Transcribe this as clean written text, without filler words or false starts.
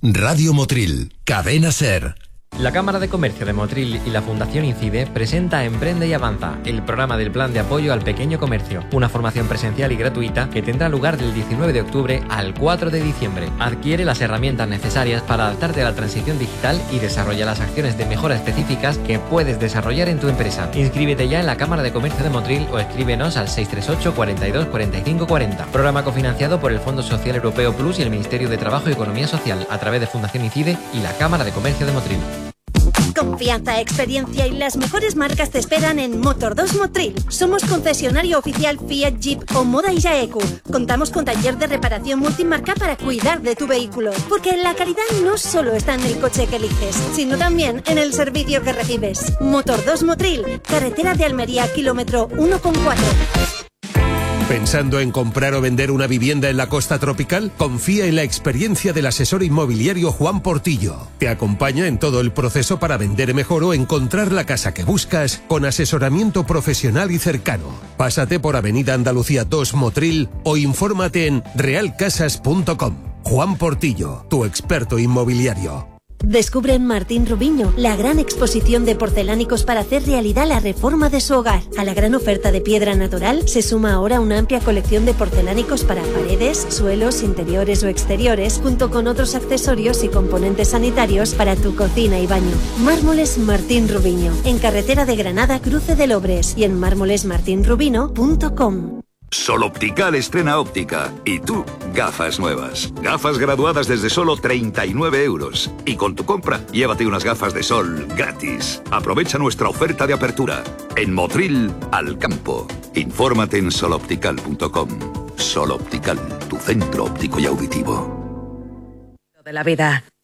Radio Motril, Cadena SER. La Cámara de Comercio de Motril y la Fundación Incide presenta Emprende y Avanza, el programa del Plan de Apoyo al Pequeño Comercio, una formación presencial y gratuita que tendrá lugar del 19 de octubre al 4 de diciembre. Adquiere las herramientas necesarias para adaptarte a la transición digital y desarrolla las acciones de mejora específicas que puedes desarrollar en tu empresa. Inscríbete ya en la Cámara de Comercio de Motril o escríbenos al 638 42 45 40. Programa cofinanciado por el Fondo Social Europeo Plus y el Ministerio de Trabajo y Economía Social a través de Fundación Incide y la Cámara de Comercio de Motril. Confianza, experiencia y las mejores marcas te esperan en Motor2 Motril. Somos concesionario oficial Fiat, Jeep o Moda y Jaeku. Contamos con taller de reparación multimarca para cuidar de tu vehículo. Porque la calidad no solo está en el coche que eliges, sino también en el servicio que recibes. Motor2 Motril, carretera de Almería, kilómetro 1,4. ¿Pensando en comprar o vender una vivienda en la costa tropical? Confía en la experiencia del asesor inmobiliario Juan Portillo. Te acompaña en todo el proceso para vender mejor o encontrar la casa que buscas con asesoramiento profesional y cercano. Pásate por Avenida Andalucía 2 Motril o infórmate en realcasas.com. Juan Portillo, tu experto inmobiliario. Descubre en Martín Rubiño la gran exposición de porcelánicos para hacer realidad la reforma de su hogar. A la gran oferta de piedra natural se suma ahora una amplia colección de porcelánicos para paredes, suelos, interiores o exteriores, junto con otros accesorios y componentes sanitarios para tu cocina y baño. Mármoles Martín Rubiño, en carretera de Granada, cruce de Lobres, y en mármolesmartinrubino.com. Sol Optical estrena óptica. Y tú, gafas nuevas. Gafas graduadas desde solo 39 euros. Y con tu compra, llévate unas gafas de sol gratis. Aprovecha nuestra oferta de apertura. En Motril, al campo. Infórmate en soloptical.com. Sol Optical, tu centro óptico y auditivo. De la vida.